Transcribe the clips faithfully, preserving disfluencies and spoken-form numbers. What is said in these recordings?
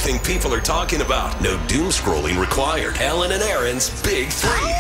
everything people are talking about. No doom scrolling required. Ellen and Aaron's Big Three.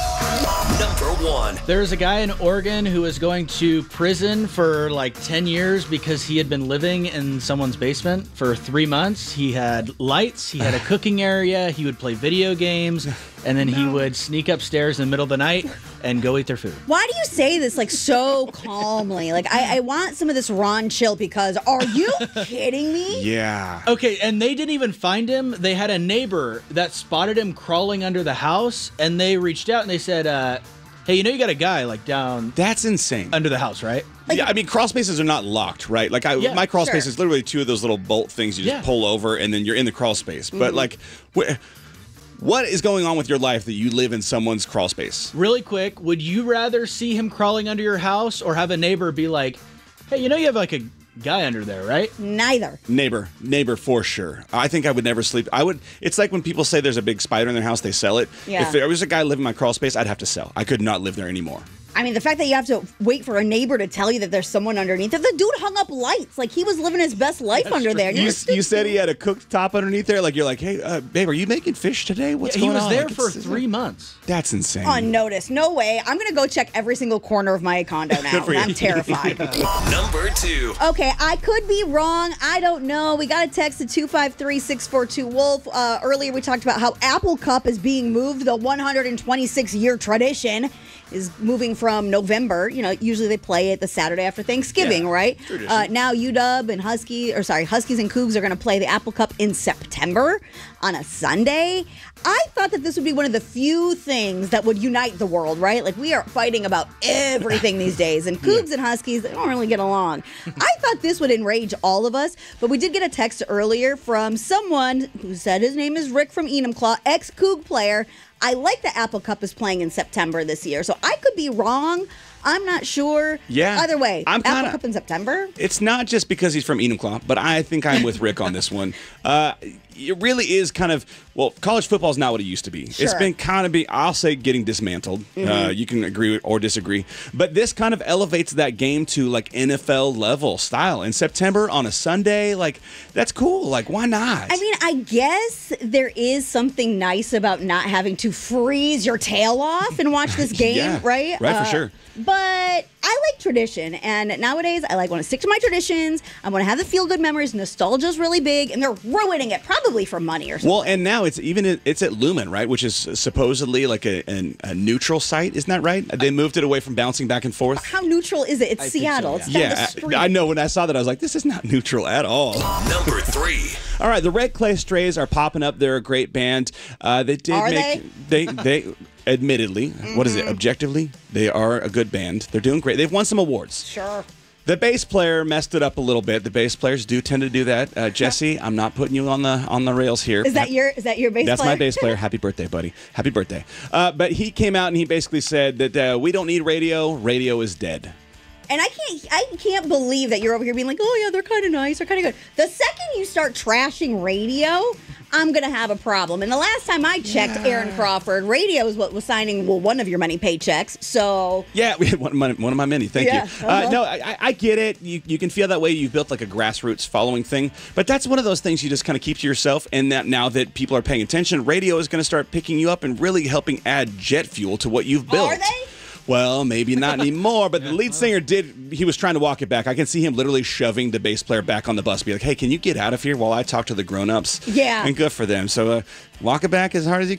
Number one. There's a guy in Oregon who is going to prison for like ten years because he had been living in someone's basement for three months. He had lights, he had a cooking area, he would play video games, and then no. he would sneak upstairs in the middle of the night and go eat their food. Why do you say this like so calmly? Like, I, I want some of this Ron chill because are you kidding me? Yeah. Okay, and they didn't even find him. They had a neighbor that spotted him crawling under the house, and they reached out and they said, uh, hey, you know you got a guy like down... That's insane. ...under the house, right? Like, yeah, I mean, crawl spaces are not locked, right? Like, I, yeah, my crawl sure. space is literally two of those little bolt things you just yeah. pull over, and then you're in the crawl space. Mm-hmm. But, like... Wh- What is going on with your life that you live in someone's crawl space? Really quick, would you rather see him crawling under your house or have a neighbor be like, hey, you know you have like a guy under there, right? Neither. Neighbor. Neighbor for sure. I think I would never sleep. I would. It's like when people say there's a big spider in their house, they sell it. Yeah. If there was a guy living in my crawl space, I'd have to sell. I could not live there anymore. I mean, the fact that you have to wait for a neighbor to tell you that there's someone underneath. If the dude hung up lights, like he was living his best life That's under true. there. You, you said he had a cooked top underneath there? Like, you're like, hey, uh, babe, are you making fish today? What's yeah, going on? He was there like, for three months. That's insane. Unnoticed. No way. I'm going to go check every single corner of my condo now. And I'm terrified. Number two. Okay, I could be wrong. I don't know. We got a text at two five three, six four two, Wolf. Uh, earlier we talked about how Apple Cup is being moved. The one hundred twenty-six year tradition is moving from November. You know, usually they play it the Saturday after Thanksgiving, yeah, right? Uh, now U W and Husky, or sorry, Huskies and Cougs are going to play the Apple Cup in September on a Sunday. I thought that this would be one of the few things that would unite the world, right? Like, we are fighting about everything these days, and Cougs yeah. and Huskies, they don't really get along. I thought this would enrage all of us, but we did get a text earlier from someone who said his name is Rick from Enumclaw, ex-Coug player. I like the Apple Cup is playing in September this year, so I could be wrong. I'm not sure. Yeah. Either way, I'm kinda, Apple Cup in September? It's not just because he's from Enumclaw, but I think I'm with Rick on this one. Uh, it really is kind of, well, college football is not what it used to be. Sure. It's been kind of, be, I'll say, getting dismantled. Mm-hmm. Uh, you can agree or disagree. But this kind of elevates that game to, like, N F L level style. In September on a Sunday, like, that's cool. Like, why not? I mean, I guess there is something nice about not having to freeze your tail off and watch this game, yeah, right? Right, uh, for sure. But I like tradition, and nowadays I like want to stick to my traditions. I want to have the feel-good memories. Nostalgia's really big, and they're ruining it, probably for money or something. Well, and now it's even it's at Lumen, right? Which is supposedly like a, a, a neutral site, isn't that right? They moved it away from bouncing back and forth. How neutral is it? It's I Seattle. So, yeah. It's down yeah, the street. I, I know. When I saw that, I was like, this is not neutral at all. Number three. All right, the Red Clay Strays are popping up. They're a great band. Uh, they did Are make they they. they Admittedly, mm-hmm. what is it? Objectively, they are a good band. They're doing great. They've won some awards. Sure. The bass player messed it up a little bit. The bass players do tend to do that. Uh, Jesse, I'm not putting you on the on the rails here. Is that your is that your bass That's player? my bass player. Happy birthday, buddy. Happy birthday. Uh, but he came out and he basically said that uh, we don't need radio. Radio is dead. And I can't I can't believe that you're over here being like, oh yeah, they're kind of nice, they're kind of good. The second you start trashing radio, I'm going to have a problem. And the last time I checked, yeah. Aaron Crawford, radio is what was signing, well, one of your many paychecks. So yeah, we had one of my, one of my many. Thank yeah, you. uh-huh. Uh, no, I, I get it. You you can feel that way. You've built like a grassroots following thing. But that's one of those things you just kind of keep to yourself. And that now that people are paying attention, radio is going to start picking you up and really helping add jet fuel to what you've built. Are they? Well, maybe not anymore, but the lead singer did, he was trying to walk it back. I can see him literally shoving the bass player back on the bus, be like, hey, can you get out of here while I talk to the grown-ups? Yeah. And good for them. So uh, walk it back as hard as you can.